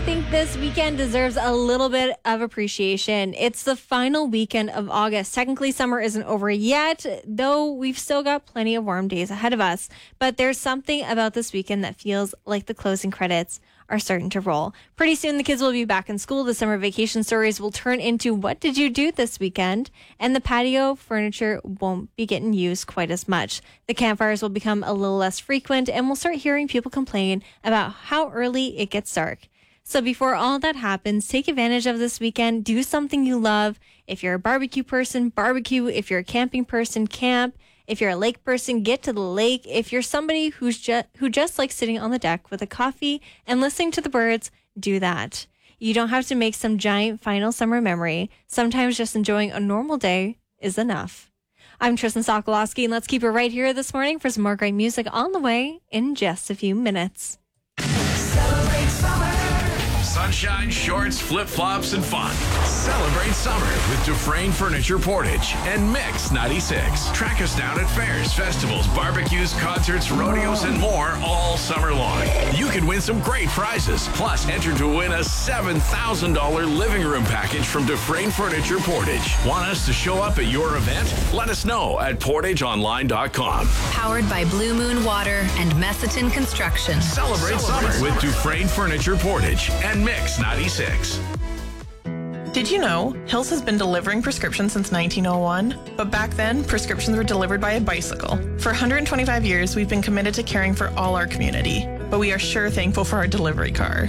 I think this weekend deserves a little bit of appreciation. It's the final weekend of August. Technically, summer isn't over yet, though we've still got plenty of warm days ahead of us. But there's something about this weekend that feels like the closing credits are starting to roll. Pretty soon, the kids will be back in school. The summer vacation stories will turn into what did you do this weekend? And the patio furniture won't be getting used quite as much. The campfires will become a little less frequent, and we'll start hearing people complain about how early it gets dark. So before all that happens, take advantage of this weekend. Do something you love. If you're a barbecue person, barbecue. If you're a camping person, camp. If you're a lake person, get to the lake. If you're somebody who just likes sitting on the deck with a coffee and listening to the birds, do that. You don't have to make some giant final summer memory. Sometimes just enjoying a normal day is enough. I'm Tristan Sokolowski, and let's keep it right here this morning for some more great music on the way in just a few minutes. Celebrate summer. Sunshine, shorts, flip-flops, and fun. Celebrate summer with Dufresne Furniture Portage and Mix 96. Track us down at fairs, festivals, barbecues, concerts, rodeos, and more all summer long. You can win some great prizes. Plus, enter to win a $7,000 living room package from Dufresne Furniture Portage. Want us to show up at your event? Let us know at portageonline.com. Powered by Blue Moon Water and Messiton Construction. Celebrate summer with Dufresne Furniture Portage and Mix 96. Did you know Hills has been delivering prescriptions since 1901? But back then, prescriptions were delivered by a bicycle. For 125 years, we've been committed to caring for all our community. But we are sure thankful for our delivery car.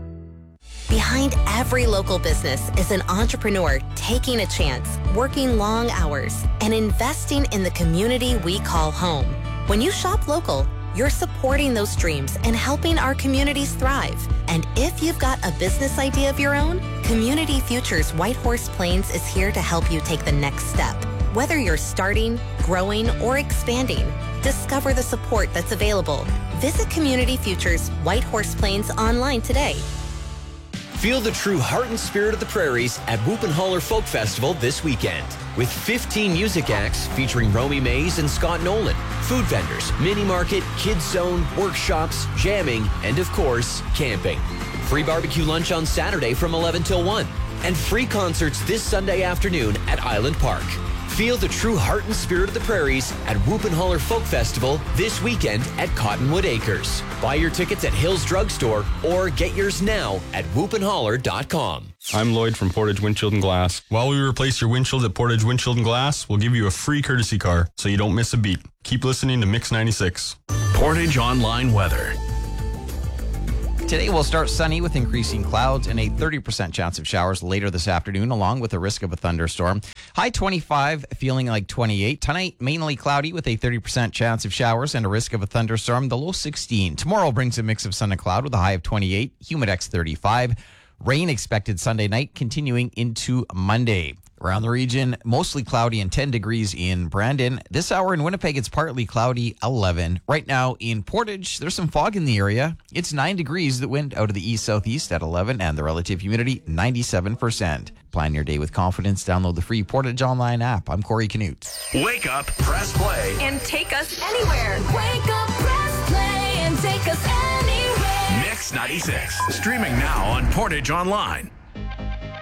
Behind every local business is an entrepreneur taking a chance, working long hours, and investing in the community we call home. When you shop local, you're supporting those dreams and helping our communities thrive. And if you've got a business idea of your own, Community Futures Whitehorse Plains is here to help you take the next step. Whether you're starting, growing, or expanding, discover the support that's available. Visit Community Futures Whitehorse Plains online today. Feel the true heart and spirit of the prairies at Whoop and Holler Folk Festival this weekend. With 15 music acts featuring Romy Mays and Scott Nolan, food vendors, mini market, kids zone, workshops, jamming, and of course, camping. Free barbecue lunch on Saturday from 11 till 1. And free concerts this Sunday afternoon at Island Park. Feel the true heart and spirit of the prairies at Whoop and Holler Folk Festival this weekend at Cottonwood Acres. Buy your tickets at Hills Drugstore or get yours now at whoopandholler.com. I'm Lloyd from Portage Windshield and Glass. While we replace your windshield at Portage Windshield and Glass, we'll give you a free courtesy car so you don't miss a beat. Keep listening to Mix 96. Portage Online Weather. Today will start sunny with increasing clouds and a 30% chance of showers later this afternoon, along with a risk of a thunderstorm. High 25, feeling like 28. Tonight, mainly cloudy with a 30% chance of showers and a risk of a thunderstorm. The low 16. Tomorrow brings a mix of sun and cloud with a high of 28. Humidex 35. Rain expected Sunday night, continuing into Monday. Around the region, mostly cloudy and 10 degrees in Brandon. This hour in Winnipeg, it's partly cloudy, 11. Right now in Portage, there's some fog in the area. It's 9 degrees. The wind out of the east-southeast at 11, and the relative humidity, 97%. Plan your day with confidence. Download the free Portage Online app. I'm Corey Canute. Wake up, press play. And take us anywhere. Wake up, press play, and take us anywhere. Mix 96. Streaming now on Portage Online.